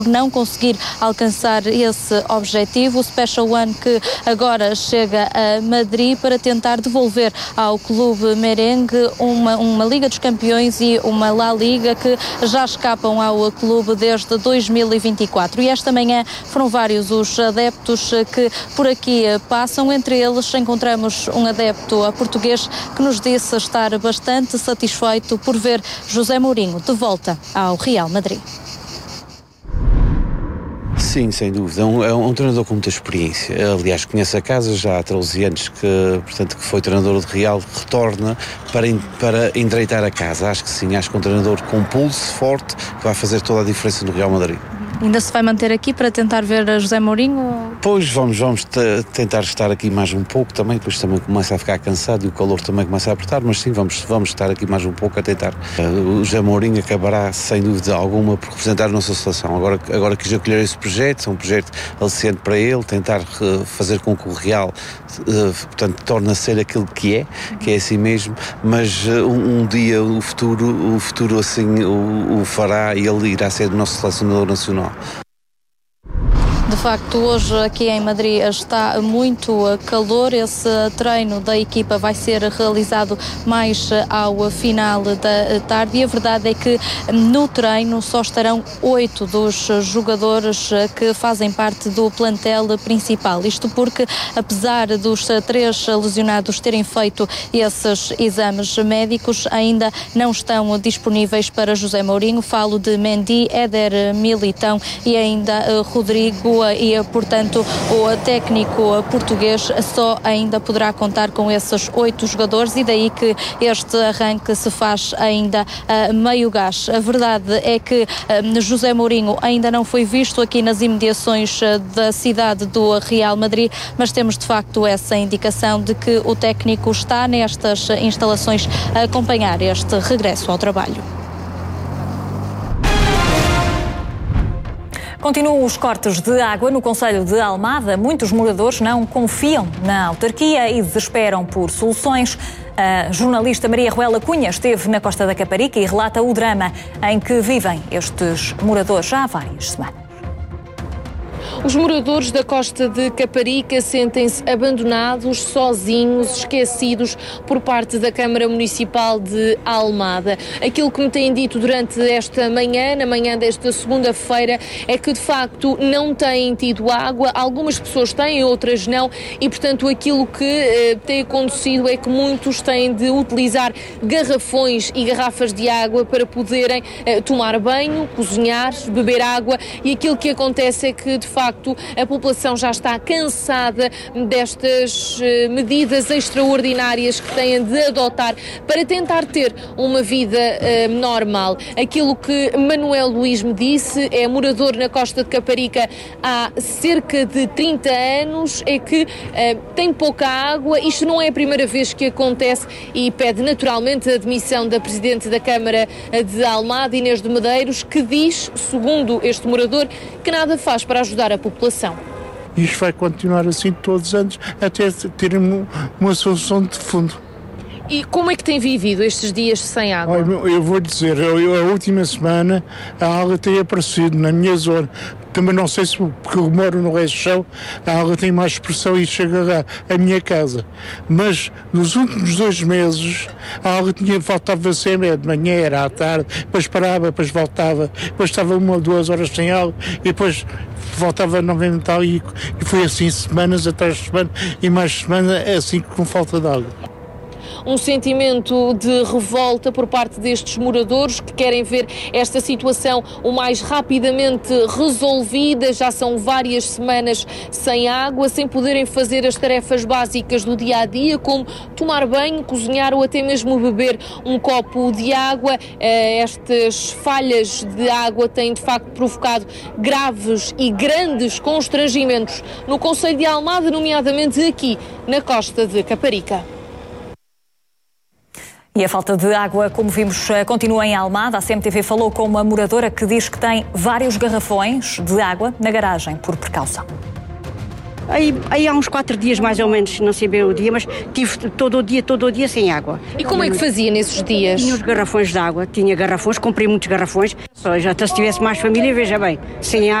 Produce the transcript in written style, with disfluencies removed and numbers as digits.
não conseguir alcançar esse objetivo. O Special One que agora chega a Madrid para tentar devolver ao clube merengue uma Liga dos Campeões e uma La Liga que já escapam ao clube desde 2024. E esta manhã foram vários os adeptos que por aqui passam. Entre eles encontramos um adepto português que nos disse estar bastante satisfeito por ver José Mourinho de volta ao Real Madrid. Sim, sem dúvida. É um treinador com muita experiência. Aliás, conhece a casa já há 13 anos, que foi treinador de Real, retorna para endireitar a casa. Acho que sim, acho que é um treinador com um pulso forte que vai fazer toda a diferença no Real Madrid. Ainda se vai manter aqui para tentar ver a José Mourinho? Pois, vamos tentar estar aqui mais um pouco também, depois também começa a ficar cansado e o calor também começa a apertar, mas sim, vamos estar aqui mais um pouco a tentar. O José Mourinho acabará, sem dúvida alguma, por representar a nossa seleção. Agora quis acolher esse projeto, é um projeto aliciente para ele, tentar fazer com que o Real, portanto, torne a ser aquilo que é assim mesmo, mas um dia o futuro assim o fará e ele irá ser o nosso selecionador nacional. De facto, hoje aqui em Madrid está muito calor. Esse treino da equipa vai ser realizado mais ao final da tarde e a verdade é que no treino só estarão 8 dos jogadores que fazem parte do plantel principal. Isto porque, apesar dos 3 lesionados terem feito esses exames médicos, ainda não estão disponíveis para José Mourinho. Falo de Mendy, Éder Militão e ainda Rodrigo. E, portanto, o técnico português só ainda poderá contar com esses 8 jogadores e daí que este arranque se faz ainda a meio gás. A verdade é que José Mourinho ainda não foi visto aqui nas imediações da cidade do Real Madrid, mas temos de facto essa indicação de que o técnico está nestas instalações a acompanhar este regresso ao trabalho. Continuam os cortes de água no concelho de Almada. Muitos moradores não confiam na autarquia e desesperam por soluções. A jornalista Maria Ruela Cunha esteve na Costa da Caparica e relata o drama em que vivem estes moradores já há várias semanas. Os moradores da Costa de Caparica sentem-se abandonados, sozinhos, esquecidos por parte da Câmara Municipal de Almada. Aquilo que me têm dito durante esta manhã, na manhã desta segunda-feira, é que de facto não têm tido água. Algumas pessoas têm, outras não, e portanto aquilo que tem acontecido é que muitos têm de utilizar garrafões e garrafas de água para poderem tomar banho, cozinhar, beber água, e aquilo que acontece é que de facto a população já está cansada destas medidas extraordinárias que têm de adotar para tentar ter uma vida normal. Aquilo que Manuel Luís me disse, é morador na Costa de Caparica há cerca de 30 anos, é que tem pouca água. Isto não é a primeira vez que acontece e pede naturalmente a admissão da Presidente da Câmara de Almada, Inês de Medeiros, que diz, segundo este morador, que nada faz para ajudar a população. Isto vai continuar assim todos os anos até ter uma solução de fundo. E como é que tem vivido estes dias sem água? Eu vou dizer, a última semana a água tem aparecido na minha zona. Também não sei se porque eu moro no Reixão, a água tem mais pressão e chega à minha casa. Mas nos últimos 2 meses a água faltava sempre, de manhã era à tarde, depois parava, depois voltava, depois estava 1 ou 2 horas sem água e depois voltava novamente e foi assim semanas atrás de semana e mais semanas assim com falta de água. Um sentimento de revolta por parte destes moradores que querem ver esta situação o mais rapidamente resolvida. Já são várias semanas sem água, sem poderem fazer as tarefas básicas do dia-a-dia, como tomar banho, cozinhar ou até mesmo beber um copo de água. Estas falhas de água têm de facto provocado graves e grandes constrangimentos no concelho de Almada, nomeadamente aqui na Costa de Caparica. E a falta de água, como vimos, continua em Almada. A CMTV falou com uma moradora que diz que tem vários garrafões de água na garagem, por precaução. Aí há uns 4 dias mais ou menos, não sei bem o dia, mas tive todo o dia sem água. E como é que fazia nesses dias? Tinha os garrafões de água, tinha garrafões, comprei muitos garrafões. Pois, até se tivesse mais família, veja bem, sem água.